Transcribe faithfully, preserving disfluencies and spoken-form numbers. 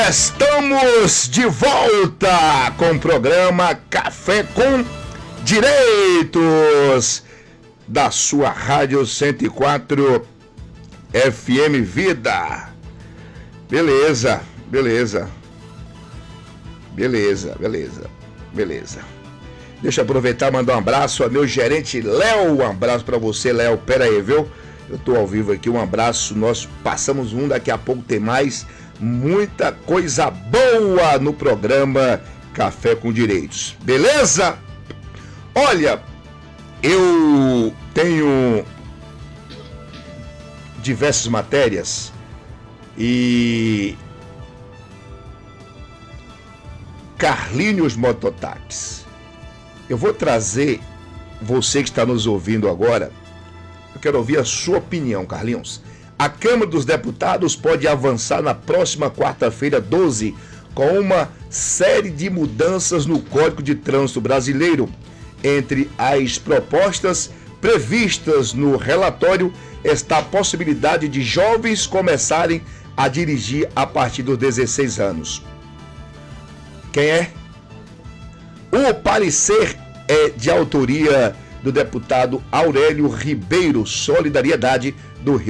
Estamos de volta com o programa Café com Direitos da sua Rádio cento e quatro F M Vida. Beleza, beleza. Beleza, beleza, beleza. Deixa eu aproveitar e mandar um abraço ao meu gerente Léo. Um abraço pra você, Léo. Pera aí, viu? Eu tô ao vivo aqui, um abraço. Nós passamos um, daqui a pouco tem mais. Muita coisa boa no programa Café com Direitos. Beleza? Olha, eu tenho diversas matérias e Carlinhos Mototáxi. Eu vou trazer, você que está nos ouvindo agora, eu quero ouvir a sua opinião, Carlinhos. A Câmara dos Deputados pode avançar na próxima quarta-feira, doze, com uma série de mudanças no Código de Trânsito Brasileiro. Entre as propostas previstas no relatório está a possibilidade de jovens começarem a dirigir a partir dos dezesseis anos. Quem é? O parecer é de autoria do deputado Aurélio Ribeiro, Solidariedade do Rio